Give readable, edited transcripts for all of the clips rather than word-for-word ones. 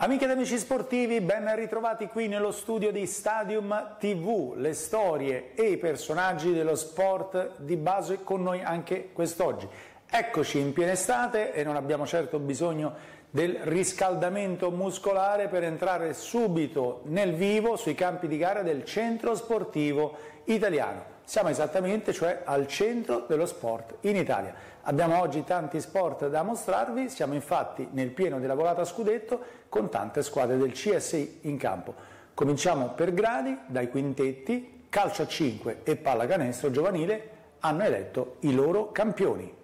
Amiche ed amici sportivi, ben ritrovati qui nello studio di Stadium TV, le storie e i personaggi dello sport di base con noi anche quest'oggi. Eccoci in piena estate e non abbiamo certo bisogno del riscaldamento muscolare per entrare subito nel vivo sui campi di gara del centro sportivo italiano. Siamo esattamente, cioè, al centro dello sport in Italia. Abbiamo oggi tanti sport da mostrarvi, siamo infatti nel pieno della volata a scudetto con tante squadre del CSI in campo. Cominciamo per gradi, dai quintetti, calcio a 5 e pallacanestro giovanile hanno eletto i loro campioni.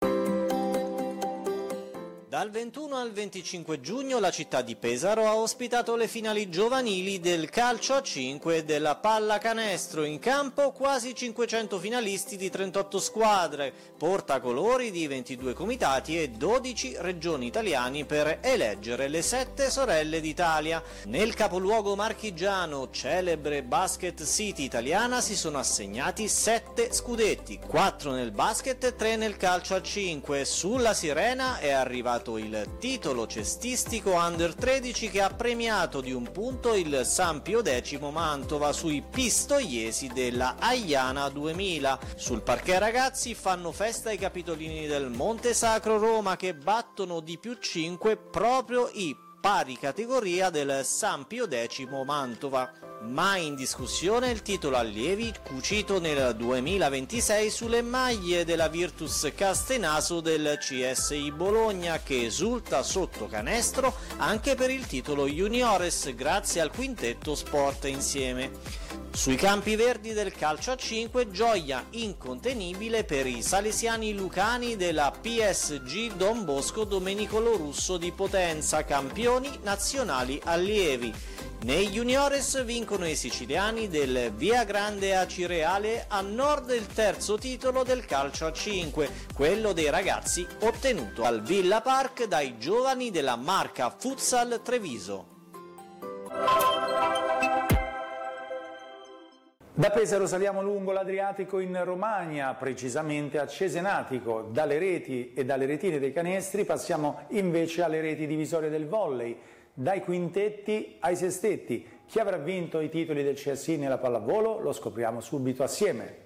Dal 21 al 25 giugno la città di Pesaro ha ospitato le finali giovanili del calcio a 5 e della pallacanestro. In campo quasi 500 finalisti di 38 squadre, portacolori di 22 comitati e 12 regioni italiani per eleggere le 7 sorelle d'Italia. Nel capoluogo marchigiano, celebre Basket City italiana, si sono assegnati 7 scudetti, 4 nel basket e 3 nel calcio a 5. Sulla Sirena è arrivato il titolo cestistico Under 13 che ha premiato di un punto il San Pio X Mantova sui pistoiesi della Aiana 2000. Sul parquet ragazzi fanno festa i capitolini del Monte Sacro Roma che battono di +5 proprio i pari categoria del San Pio X Mantova. Mai in discussione il titolo allievi cucito nel 2026 sulle maglie della Virtus Castenaso del CSI Bologna che esulta sotto canestro anche per il titolo juniores grazie al quintetto Sport Insieme. Sui campi verdi del calcio a 5 gioia incontenibile per i salesiani lucani della PSG Don Bosco Domenicolo Russo di Potenza, campioni nazionali allievi. Nei juniores vincono i siciliani del Via Grande Acireale a nord del terzo titolo del calcio a 5, quello dei ragazzi ottenuto al Villa Park dai giovani della Marca Futsal Treviso. Da Pesaro saliamo lungo l'Adriatico in Romagna, precisamente a Cesenatico. Dalle reti e dalle retine dei canestri passiamo invece alle reti divisorie del volley. Dai quintetti ai sestetti. Chi avrà vinto i titoli del CSI nella pallavolo lo scopriamo subito assieme.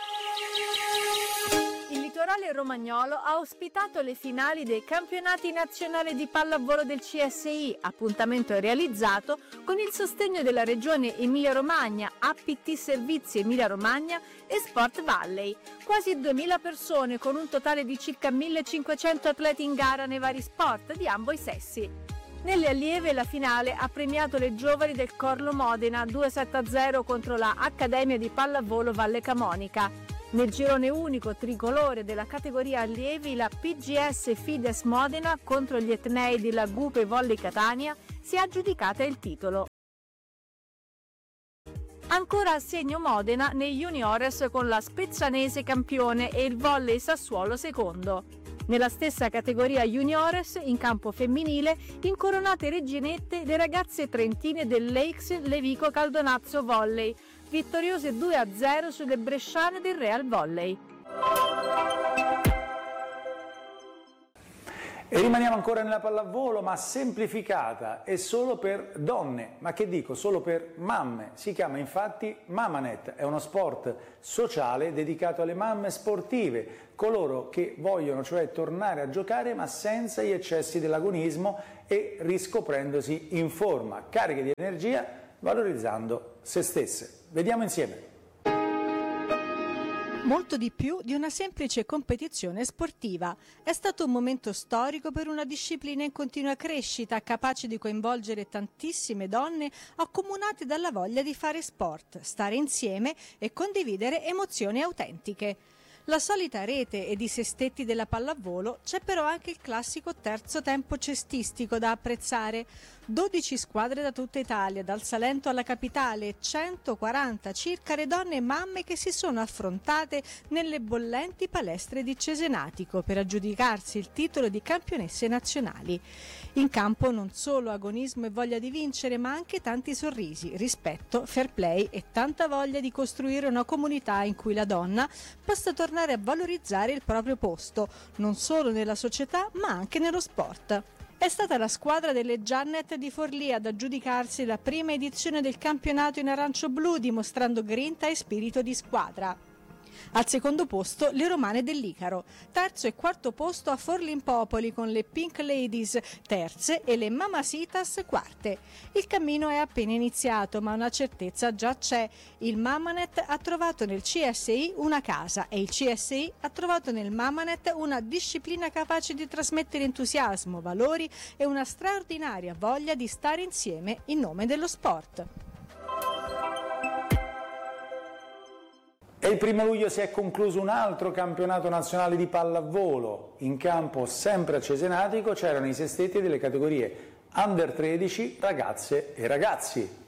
Il litorale romagnolo ha ospitato le finali dei campionati nazionali di pallavolo del CSI, appuntamento realizzato con il sostegno della regione Emilia-Romagna, APT Servizi Emilia-Romagna e Sport Valley. Quasi 2000 persone con un totale di circa 1500 atleti in gara nei vari sport di ambo i sessi. Nelle allieve la finale ha premiato le giovani del Corlo Modena 2-7-0 contro la Accademia di Pallavolo Valle Camonica. Nel girone unico tricolore della categoria allievi la PGS Fides Modena contro gli etnei di Lagupe Volley Catania si è aggiudicata il titolo. Ancora a segno Modena nei juniores con la Spezzanese campione e il Volley Sassuolo secondo. Nella stessa categoria juniores, in campo femminile, incoronate reginette le ragazze trentine del Lakes Levico Caldonazzo Volley, vittoriose 2-0 sulle bresciane del Real Volley. E rimaniamo ancora nella pallavolo, ma semplificata e solo per donne, ma che dico, solo per mamme. Si chiama infatti Mamanet, è uno sport sociale dedicato alle mamme sportive, coloro che vogliono cioè tornare a giocare ma senza gli eccessi dell'agonismo e riscoprendosi in forma, cariche di energia, valorizzando se stesse. Vediamo insieme. Molto di più di una semplice competizione sportiva. È stato un momento storico per una disciplina in continua crescita, capace di coinvolgere tantissime donne accomunate dalla voglia di fare sport, stare insieme e condividere emozioni autentiche. La solita rete ed i sestetti della pallavolo, c'è però anche il classico terzo tempo cestistico da apprezzare. 12 squadre da tutta Italia, dal Salento alla capitale, 140 circa le donne e mamme che si sono affrontate nelle bollenti palestre di Cesenatico per aggiudicarsi il titolo di campionesse nazionali. In campo non solo agonismo e voglia di vincere, ma anche tanti sorrisi, rispetto, fair play e tanta voglia di costruire una comunità in cui la donna possa tornare a valorizzare il proprio posto, non solo nella società ma anche nello sport. È È stata la squadra delle Giannet di Forlì ad aggiudicarsi la prima edizione del campionato in arancio-blu, dimostrando grinta e spirito di squadra. Al secondo posto le romane dell'Icaro, terzo e quarto posto a Forlimpopoli con le Pink Ladies terze e le Mamasitas quarte. Il cammino è appena iniziato, ma una certezza già c'è. Il Mamanet ha trovato nel CSI una casa e il CSI ha trovato nel Mamanet una disciplina capace di trasmettere entusiasmo, valori e una straordinaria voglia di stare insieme in nome dello sport. E il 1 luglio si è concluso un altro campionato nazionale di pallavolo. In campo, sempre a Cesenatico, c'erano i sestetti delle categorie Under 13, ragazze e ragazzi.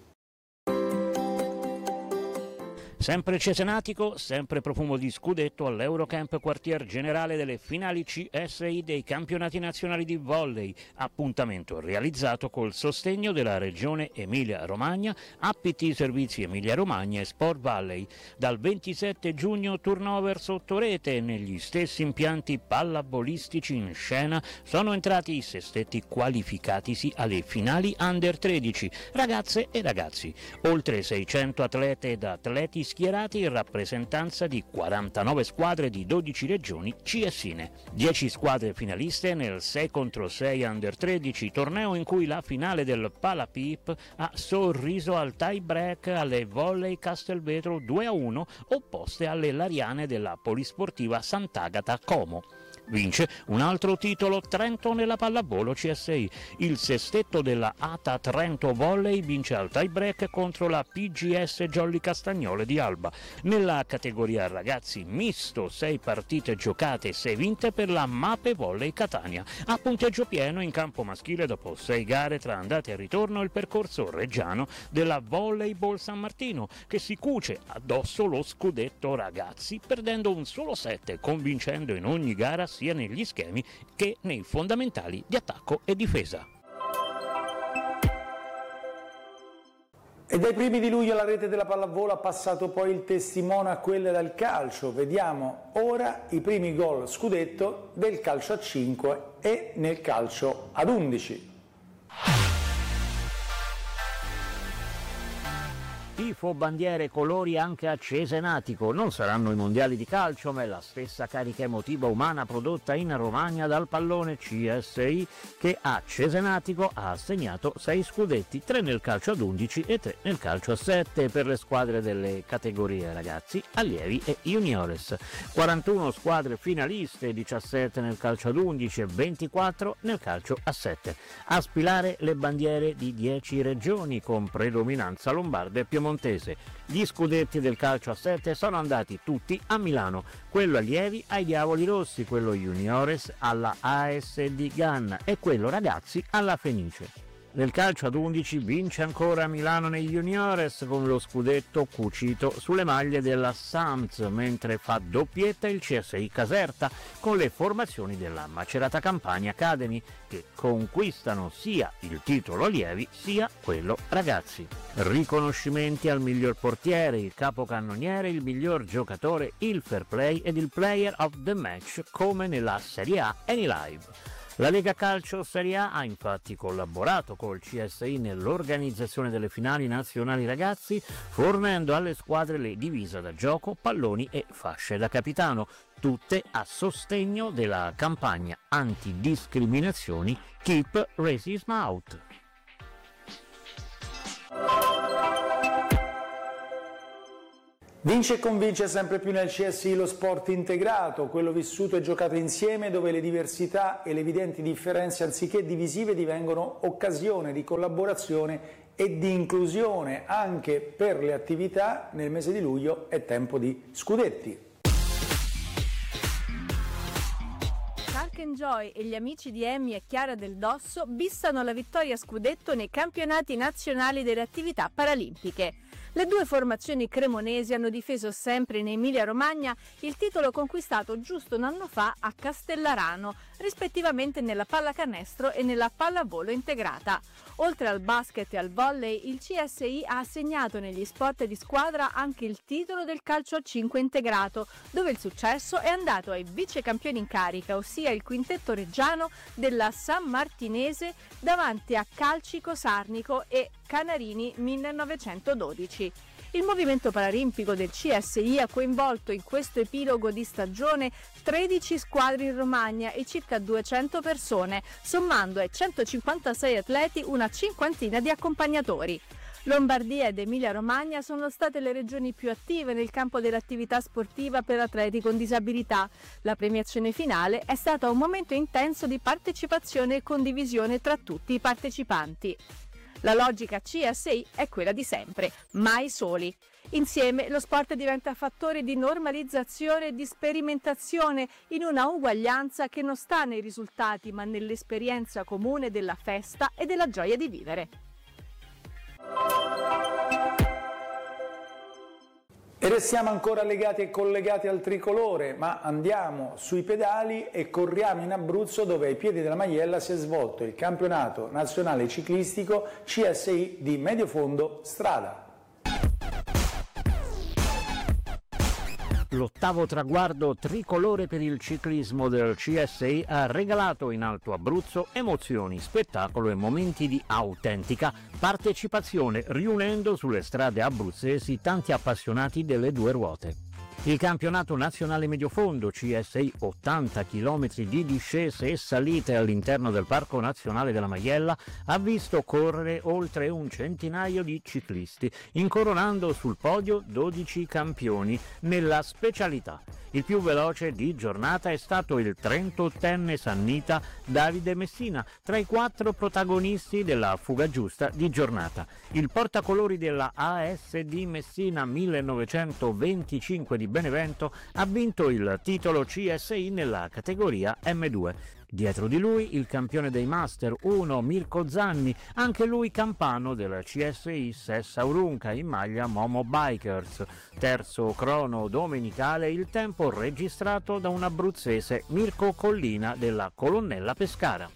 Sempre Cesenatico, sempre profumo di scudetto all'Eurocamp quartier generale delle finali CSI dei campionati nazionali di volley, appuntamento realizzato col sostegno della Regione Emilia-Romagna, APT Servizi Emilia-Romagna e Sport Valley. Dal 27 giugno turnover sotto rete, negli stessi impianti pallavolistici in scena sono entrati i sestetti qualificatisi alle finali Under 13, ragazze e ragazzi. Oltre 600 atlete ed atleti schierati in rappresentanza di 49 squadre di 12 regioni CSine. 10 squadre finaliste nel 6 contro 6 Under 13, torneo in cui la finale del Palapip ha sorriso al tie break alle Volley Castelvetro 2-1 opposte alle Lariane della Polisportiva Sant'Agata Como. Vince un altro titolo Trento nella pallavolo CSI. Il sestetto della ATA Trento Volley vince al tie break contro la PGS Jolly Castagnole di Alba. Nella categoria ragazzi misto 6 partite giocate e 6 vinte per la Mape Volley Catania. A punteggio pieno in campo maschile dopo 6 gare tra andate e ritorno il percorso reggiano della Volleyball San Martino che si cuce addosso lo scudetto ragazzi perdendo un solo set, convincendo in ogni gara sia negli schemi che nei fondamentali di attacco e difesa. E dai primi di luglio la rete della pallavolo ha passato poi il testimone a quella del calcio. Vediamo ora i primi gol scudetto del calcio a 5 e nel calcio ad 11. Tifo, bandiere, colori anche a Cesenatico. Non saranno i mondiali di calcio, ma è la stessa carica emotiva umana prodotta in Romagna dal pallone CSI che a Cesenatico ha assegnato 6 scudetti, 3 nel calcio ad 11 e 3 nel calcio a 7 per le squadre delle categorie ragazzi, allievi e juniores. 41 squadre finaliste, 17 nel calcio ad 11 e 24 nel calcio a 7. A spilare le bandiere di 10 regioni con predominanza lombarda e piemontese. Gli scudetti del calcio a 7 sono andati tutti a Milano, quello allievi ai Diavoli Rossi, quello juniores alla ASD Ganna e quello ragazzi alla Fenice. Nel calcio ad 11 vince ancora Milano nei juniores con lo scudetto cucito sulle maglie della Samz, mentre fa doppietta il CSI Caserta con le formazioni della Macerata Campania Academy che conquistano sia il titolo allievi sia quello ragazzi. Riconoscimenti al miglior portiere, il capocannoniere, il miglior giocatore, il fair play ed il player of the match come nella Serie A Anylive. La Lega Calcio Serie A ha infatti collaborato col CSI nell'organizzazione delle finali nazionali ragazzi, fornendo alle squadre le divise da gioco, palloni e fasce da capitano, tutte a sostegno della campagna antidiscriminazioni Keep Racism Out. Vince e convince sempre più nel CSI lo sport integrato, quello vissuto e giocato insieme, dove le diversità e le evidenti differenze anziché divisive divengono occasione di collaborazione e di inclusione. Anche per le attività nel mese di luglio è tempo di scudetti. Shark Enjoy e gli amici di Emmy e Chiara del Dosso bissano la vittoria a scudetto nei campionati nazionali delle attività paralimpiche. Le due formazioni cremonesi hanno difeso sempre in Emilia-Romagna il titolo conquistato giusto un anno fa a Castellarano, rispettivamente nella pallacanestro e nella pallavolo integrata. Oltre al basket e al volley, il CSI ha assegnato negli sport di squadra anche il titolo del calcio a 5 integrato, dove il successo è andato ai vicecampioni in carica, ossia il quintetto reggiano della San Martinese davanti a Calcico Sarnico e Canarini 1912. Il movimento paralimpico del CSI ha coinvolto in questo epilogo di stagione 13 squadre in Romagna e circa 200 persone, sommando ai 156 atleti una cinquantina di accompagnatori. Lombardia ed Emilia-Romagna sono state le regioni più attive nel campo dell'attività sportiva per atleti con disabilità. La premiazione finale è stata un momento intenso di partecipazione e condivisione tra tutti i partecipanti. La logica CSI è quella di sempre, mai soli. Insieme lo sport diventa fattore di normalizzazione e di sperimentazione in una uguaglianza che non sta nei risultati ma nell'esperienza comune della festa e della gioia di vivere. E restiamo ancora legati e collegati al tricolore, ma andiamo sui pedali e corriamo in Abruzzo, dove ai piedi della Maiella si è svolto il campionato nazionale ciclistico CSI di Mediofondo Strada. L'ottavo traguardo tricolore per il ciclismo del CSI ha regalato in Alto Abruzzo emozioni, spettacolo e momenti di autentica partecipazione, riunendo sulle strade abruzzesi tanti appassionati delle due ruote. Il campionato nazionale mediofondo CSI 80 km di discese e salite all'interno del Parco Nazionale della Maiella ha visto correre oltre un centinaio di ciclisti, incoronando sul podio 12 campioni nella specialità. Il più veloce di giornata è stato il 38enne sannita Davide Messina, tra i 4 protagonisti della fuga giusta di giornata. Il portacolori della ASD Messina 1925 di Benevento ha vinto il titolo CSI nella categoria M2. Dietro di lui il campione dei Master 1 Mirko Zanni, anche lui campano del CSI Sessa Urunca in maglia Momo Bikers. Terzo crono domenicale il tempo registrato da un abruzzese Mirko Collina della Colonnella Pescara.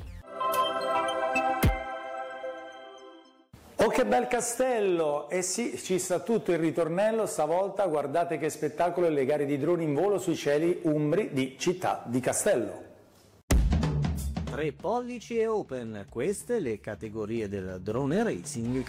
Oh, che bel castello! E sì, ci sta tutto il ritornello, stavolta guardate che spettacolo e le gare di droni in volo sui cieli umbri di Città di Castello. 3 pollici e open, queste le categorie del drone racing